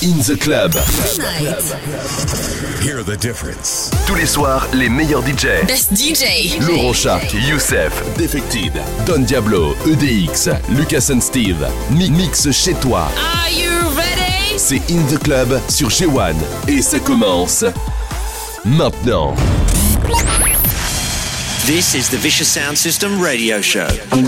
In the Club. Hear the difference. Tous les soirs, les meilleurs DJ. Best DJ. Laurent Shark, Youssef, Defected, Don Diablo, EDX, Lucas and Steve. Mix chez toi. Are you ready? C'est In the Club sur G1. Et ça commence maintenant. This is the Vicious Sound System radio show.